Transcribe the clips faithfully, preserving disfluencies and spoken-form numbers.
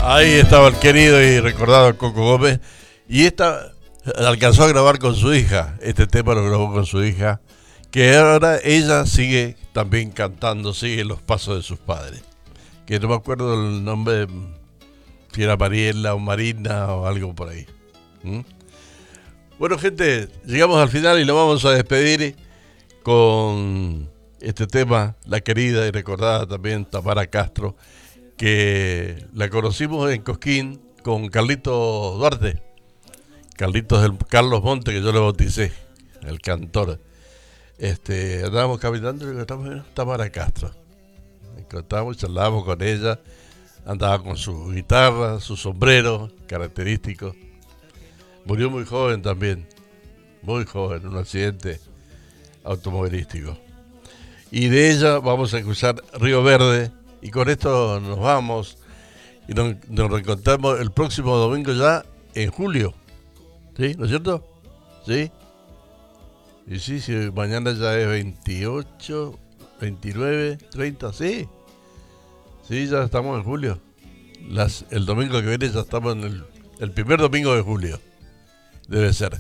Ahí estaba el querido y recordado Coco Gómez. Y esta alcanzó a grabar con su hija. Este tema lo grabó con su hija. Que ahora ella sigue también cantando, sigue los pasos de sus padres. Que no me acuerdo el nombre, si era Mariela o Marina o algo por ahí. ¿Mm? Bueno, gente, llegamos al final y lo vamos a despedir con este tema, la querida y recordada también Tamara Castro, que la conocimos en Cosquín con Carlitos Duarte, Carlitos del Carlos Monte, que yo le bauticé, el cantor. Este, andábamos caminando y estábamos Tamara Castro. Encontramos, charlábamos con ella, andaba con su guitarra, su sombrero característico. Murió muy joven también, muy joven, en un accidente automovilístico. Y de ella vamos a escuchar Río Verde, y con esto nos vamos y nos, nos reencontramos el próximo domingo ya en julio. ¿Sí? ¿No es cierto? ¿Sí? Y sí, sí, mañana ya es veintiocho, veintinueve, treinta, sí. Sí, ya estamos en julio. Las, el domingo que viene ya estamos en el, el primer domingo de julio. Debe ser.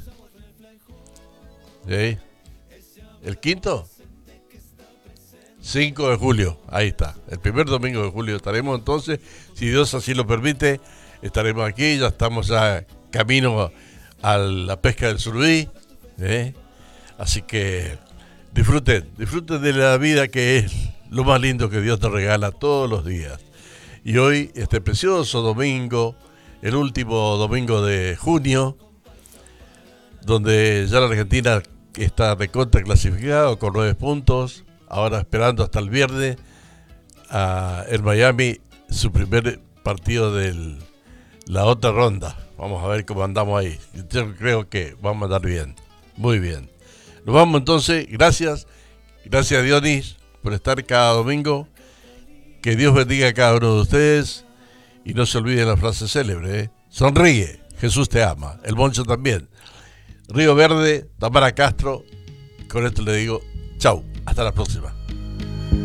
¿Sí? ¿El quinto? cinco de julio, ahí está. El primer domingo de julio estaremos entonces, si Dios así lo permite, estaremos aquí, ya estamos ya camino a la pesca del surubí. ¿Eh? Así que disfruten, disfruten de la vida, que es lo más lindo que Dios nos regala todos los días. Y hoy, este precioso domingo, el último domingo de junio, donde ya la Argentina está recontra clasificado con nueve puntos, ahora esperando hasta el viernes a, en Miami su primer partido de la otra ronda. Vamos a ver cómo andamos ahí. Yo creo que vamos a andar bien, muy bien. Nos vamos entonces, gracias, gracias Dionis por estar cada domingo. Que Dios bendiga a cada uno de ustedes y no se olviden la frase célebre, ¿eh? Sonríe, Jesús te ama, el Moncho también. Río Verde, Tamara Castro, con esto le digo chau, hasta la próxima.